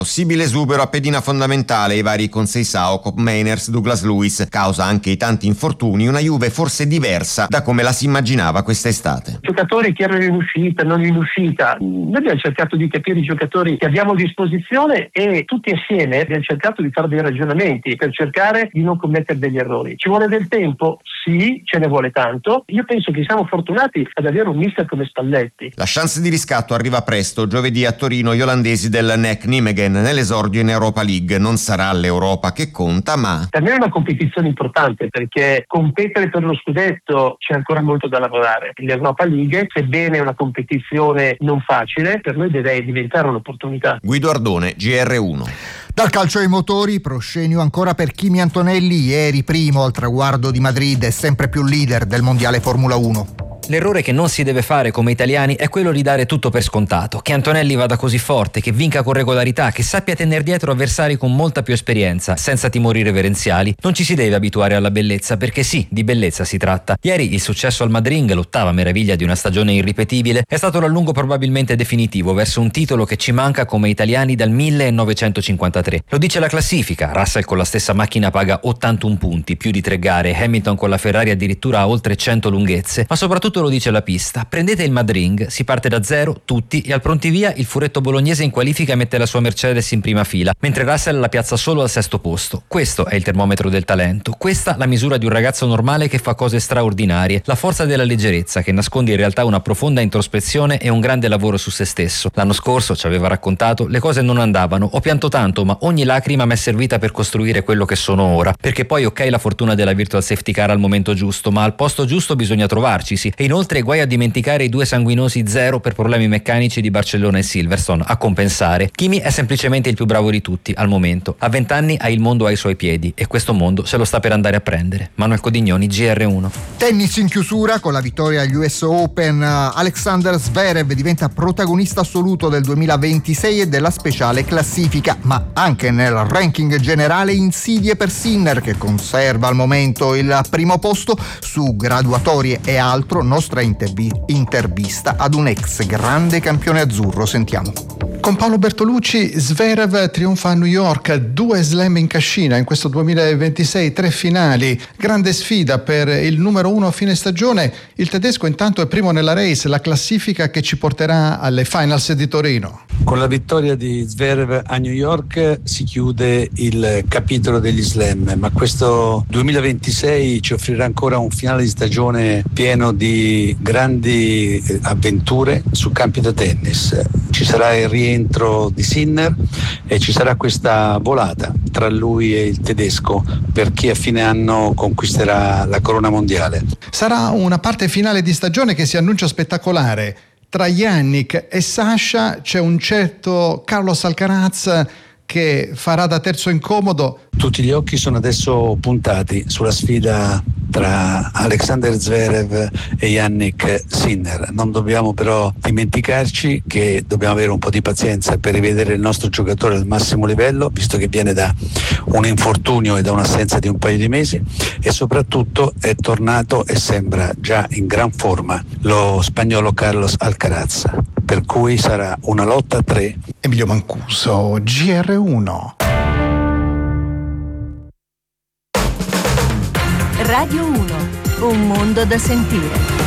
Possibile esubero a pedina fondamentale, i vari con Seisao, Cop Mainers, Douglas Lewis, causa anche i tanti infortuni, una Juve forse diversa da come la si immaginava quest'estate. Giocatori che erano in uscita, non in uscita, noi abbiamo cercato di capire i giocatori che abbiamo a disposizione e tutti assieme abbiamo cercato di fare dei ragionamenti per cercare di non commettere degli errori. Ci vuole del tempo? Sì, ce ne vuole tanto. Io penso che siamo fortunati ad avere un mister come Spalletti. La chance di riscatto arriva presto, giovedì a Torino gli olandesi del NEC Nijmegen nell'esordio in Europa League. Non sarà l'Europa che conta, ma per me è una competizione importante, perché competere per lo scudetto c'è ancora molto da lavorare. L'Europa League, sebbene è una competizione non facile, per noi deve diventare un'opportunità. Guido Ardone, GR1. Dal calcio ai motori, proscenio ancora per Kimi Antonelli, ieri primo al traguardo di Madrid e sempre più leader del mondiale Formula 1. L'errore che non si deve fare come italiani è quello di dare tutto per scontato, che Antonelli vada così forte, che vinca con regolarità, che sappia tenere dietro avversari con molta più esperienza, senza timori reverenziali. Non ci si deve abituare alla bellezza, perché sì, di bellezza si tratta. Ieri il successo al Madrid, l'ottava meraviglia di una stagione irripetibile, è stato l'allungo probabilmente definitivo verso un titolo che ci manca come italiani dal 1953. Lo dice la classifica, Russell con la stessa macchina paga 81 punti, più di 3 gare, Hamilton con la Ferrari addirittura ha oltre 100 lunghezze, ma soprattutto lo dice la pista. Prendete il Madrid, si parte da zero, tutti, e al prontivia il furetto bolognese in qualifica mette la sua Mercedes in prima fila, mentre Russell la piazza solo al 6° posto. Questo è il termometro del talento, questa la misura di un ragazzo normale che fa cose straordinarie, la forza della leggerezza che nasconde in realtà una profonda introspezione e un grande lavoro su se stesso. L'anno scorso, ci aveva raccontato, le cose non andavano, ho pianto tanto, ma ogni lacrima mi è servita per costruire quello che sono ora, perché poi ok la fortuna della virtual safety car al momento giusto, ma al posto giusto bisogna trovarcisi. E inoltre guai a dimenticare i 2 sanguinosi 0 per problemi meccanici di Barcellona e Silverstone a compensare. Kimi è semplicemente il più bravo di tutti al momento. A 20 anni ha il mondo ai suoi piedi e questo mondo se lo sta per andare a prendere. Manuel Codignoni, GR1. Tennis in chiusura con la vittoria agli US Open. Alexander Zverev diventa protagonista assoluto del 2026 e della speciale classifica, ma anche nel ranking generale insidie per Sinner, che conserva al momento il primo posto. Su graduatorie e altro, nostra intervista ad un ex grande campione azzurro. Sentiamo. Con Paolo Bertolucci, Zverev trionfa a New York, 2 slam in cascina in questo 2026, 3 finali, grande sfida per il numero 1 a fine stagione. Il tedesco intanto è primo nella race, la classifica che ci porterà alle finals di Torino. Con la vittoria di Zverev a New York si chiude il capitolo degli slam, ma questo 2026 ci offrirà ancora un finale di stagione pieno di grandi avventure su campi da tennis. Ci sarà il rientro di Sinner e ci sarà questa volata tra lui e il tedesco per chi a fine anno conquisterà la corona mondiale. Sarà una parte finale di stagione che si annuncia spettacolare. Tra Yannick e Sasha c'è un certo Carlos Alcaraz che farà da terzo incomodo. Tutti gli occhi sono adesso puntati sulla sfida tra Alexander Zverev e Yannick Sinner. Non dobbiamo però dimenticarci che dobbiamo avere un po' di pazienza per rivedere il nostro giocatore al massimo livello, visto che viene da un infortunio e da un'assenza di un paio di mesi, e soprattutto è tornato e sembra già in gran forma lo spagnolo Carlos Alcaraz, per cui sarà una lotta a 3. Emilio Mancuso, GR1. Radio 1, un mondo da sentire.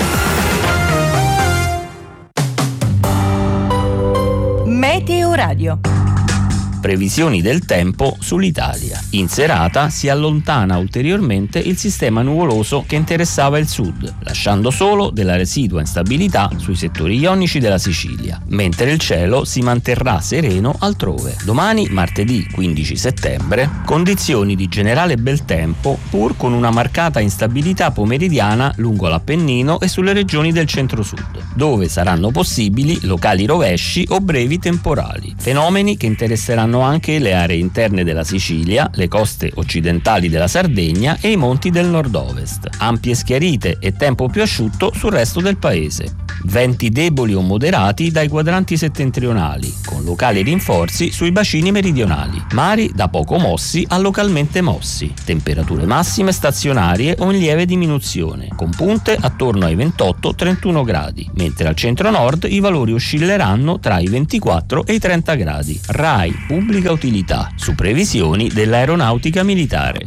Meteo Radio. Previsioni del tempo sull'Italia. In serata si allontana ulteriormente il sistema nuvoloso che interessava il sud, lasciando solo della residua instabilità sui settori ionici della Sicilia, mentre il cielo si manterrà sereno altrove. Domani, martedì 15 settembre, condizioni di generale bel tempo, pur con una marcata instabilità pomeridiana lungo l'Appennino e sulle regioni del centro-sud, dove saranno possibili locali rovesci o brevi temporali, fenomeni che interesseranno anche le aree interne della Sicilia, le coste occidentali della Sardegna e i monti del nord-ovest. Ampie schiarite e tempo più asciutto sul resto del paese. Venti deboli o moderati dai quadranti settentrionali, con locali rinforzi sui bacini meridionali. Mari da poco mossi a localmente mossi. Temperature massime stazionarie o in lieve diminuzione, con punte attorno ai 28-31 gradi, mentre al centro-nord i valori oscilleranno tra i 24 e i 30 gradi. RAI pubblica utilità su previsioni dell'aeronautica militare.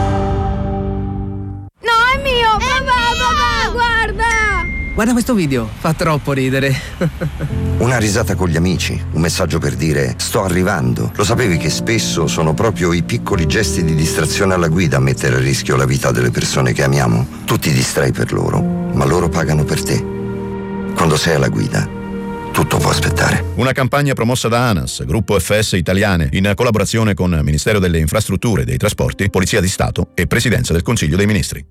No, è mio! Papà, guarda! Guarda questo video, fa troppo ridere. Una risata con gli amici, un messaggio per dire sto arrivando. Lo sapevi che spesso sono proprio i piccoli gesti di distrazione alla guida a mettere a rischio la vita delle persone che amiamo? Tu ti distrai per loro, ma loro pagano per te. Quando sei alla guida, tutto può aspettare. Una campagna promossa da ANAS, Gruppo FS Italiane, in collaborazione con Ministero delle Infrastrutture e dei Trasporti, Polizia di Stato e Presidenza del Consiglio dei Ministri.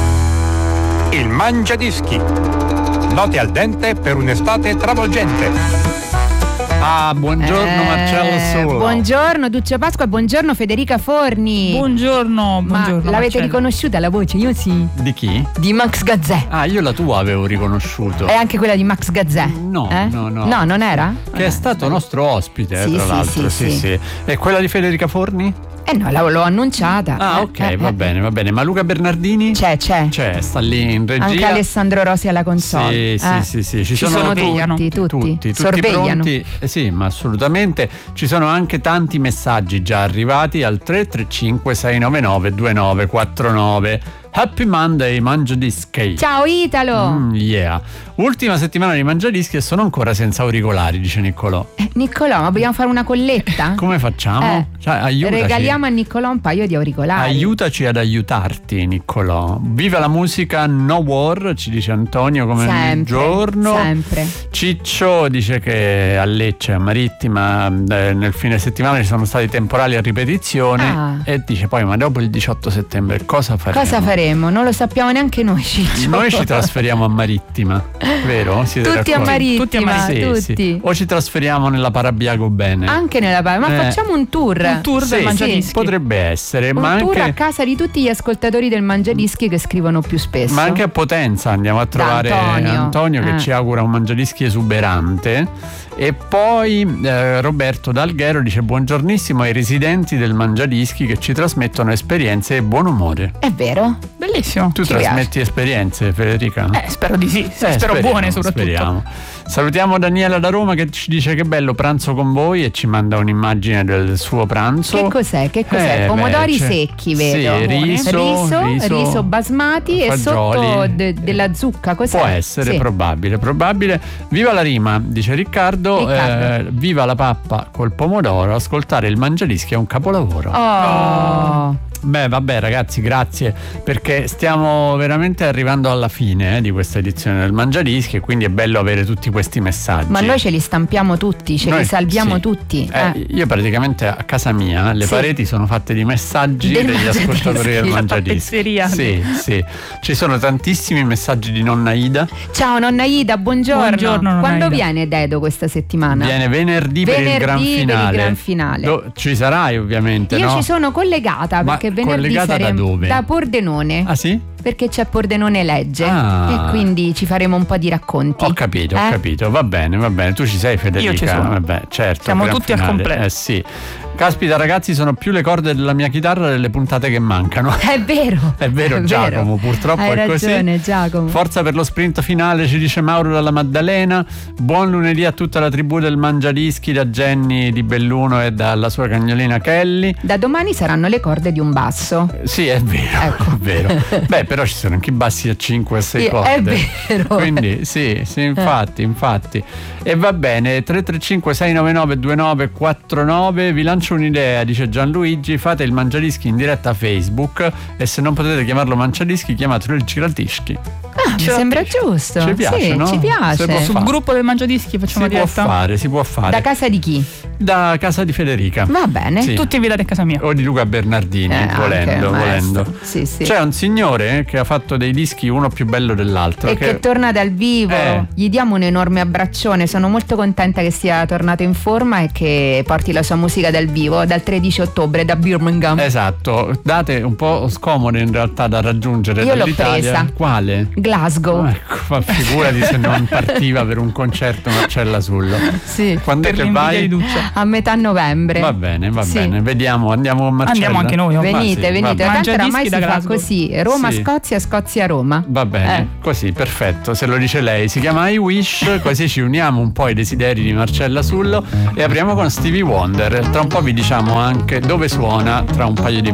Il Mangiadischi. Note al dente per un'estate travolgente. Buongiorno Marcello Solo. Buongiorno Duccio Pasqua, buongiorno Federica Forni. Buongiorno. Ma l'avete Marcello. Riconosciuta la voce? Io sì. Di chi? Di Max Gazzè. Io la tua avevo riconosciuto. È anche quella di Max Gazzè? No. No, non era? Che è stato nostro ospite, sì, tra sì, l'altro. Sì. E quella di Federica Forni? No, l'ho annunciata. Ok, va bene. Ma Luca Bernardini? C'è, sta lì in regia. Anche Alessandro Rosi alla console. Sì. Ci sono tutti. Sorvegliano. Pronti. Sì, ma assolutamente. Ci sono anche tanti messaggi già arrivati al 335 699 2949. Happy Monday, Mangiadischi. Ciao Italo. Yeah. Ultima settimana di Mangiadischi e sono ancora senza auricolari, dice Niccolò. Niccolò, ma vogliamo fare una colletta? Come facciamo? Aiutaci. Regaliamo a Niccolò un paio di auricolari. Aiutaci ad aiutarti, Niccolò. Viva la musica, no war, ci dice Antonio come ogni giorno. Sempre. Ciccio dice che a Lecce, a Marittima, nel fine settimana ci sono stati temporali a ripetizione e dice poi ma dopo il 18 settembre cosa faremo? Non lo sappiamo neanche noi, Ciccio. Noi ci trasferiamo a Marittima, vero? Siete tutti a Marittima, sì. O ci trasferiamo nella Parabiago bene. Anche nella Parabiago, ma facciamo un tour. Un tour del Mangiadischi. Potrebbe essere. Un tour anche a casa di tutti gli ascoltatori del Mangiadischi che scrivono più spesso. Ma anche a Potenza andiamo a trovare Antonio che ci augura un Mangiadischi esuberante. E poi Roberto D'Alghero dice buongiornissimo ai residenti del Mangiadischi che ci trasmettono esperienze e buon umore. È vero? Bellissimo. Tu trasmetti esperienze, Federica? Spero di sì. Spero buone soprattutto. Speriamo. Salutiamo Daniela da Roma che ci dice che bello pranzo con voi e ci manda un'immagine del suo pranzo. Che cos'è? Pomodori secchi, vedo. Sì, riso basmati fagioli, e sotto della zucca, cos'è? Può essere, probabile. Viva la rima, dice Riccardo. Viva la pappa col pomodoro, ascoltare il Mangiadischi è un capolavoro. Beh, vabbè ragazzi, grazie, perché stiamo veramente arrivando alla fine di questa edizione del Mangiadischi e quindi è bello avere tutti questi messaggi. Ma noi ce li stampiamo tutti, li salviamo tutti. Io praticamente a casa mia le pareti sono fatte di messaggi degli ascoltatori del Mangiadischi. Sì. Ci sono tantissimi messaggi di nonna Ida. Ciao nonna Ida, buongiorno. Nonna Quando Ida. Viene Dedo questa settimana? Viene venerdì per il gran finale. Ci sarai ovviamente, Io no? ci sono collegata perché venerdì saremo da Pordenone. Ah sì? Perché c'è Pordenone Legge e quindi ci faremo un po' di racconti. Ho capito, va bene. Tu ci sei, Federica? Io ci sono. Vabbè, certo. Siamo tutti al completo. Sì. Caspita ragazzi, sono più le corde della mia chitarra delle puntate che mancano. È vero. Giacomo, purtroppo Hai è così. ragione, Giacomo. Forza per lo sprint finale, ci dice Mauro dalla Maddalena. Buon lunedì a tutta la tribù del Mangiadischi, da Jenny di Belluno e dalla sua cagnolina Kelly. Da domani saranno le corde di un basso. Sì, è vero, ecco. È vero. Beh, però ci sono anche i bassi a 5 e 6 corde. È vero. Quindi sì, infatti. E va bene, 335 699 2949. Vi lancio un'idea, dice Gianluigi, fate il Mangiadischi in diretta a Facebook e se non potete chiamarlo Mangiadischi chiamatelo il Giradischi. Mi sembra giusto. Ci piace, no? Ci piace. Sul gruppo del Mangiadischi facciamo diretta. Si può fare. Da casa di chi? Da casa di Federica. Va bene. Sì. Tutti invitate a casa mia. O di Luca Bernardini, volendo. Sì. C'è un signore che ha fatto dei dischi uno più bello dell'altro. E che torna dal vivo. Gli diamo un enorme abbraccione. Sono molto contenta che sia tornato in forma e che porti la sua musica dal vivo dal 13 ottobre da Birmingham. Esatto. Date un po' scomode in realtà da raggiungere. Io dall'Italia. l'ho presa. Quale? Glasgow. Ecco, figurati se non partiva per un concerto Marcella Sullo. Sì. Quando è che vai? A metà novembre. Va bene. Vediamo, andiamo a Marcella. Andiamo anche noi. Venite. Tanto oramai si fa così. Roma-Scozia, Scozia-Roma. Va bene, così, perfetto. Se lo dice lei. Si chiama I Wish, così ci uniamo un po' ai desideri di Marcella Sullo e apriamo con Stevie Wonder. Tra un po' vi diciamo anche dove suona tra un paio di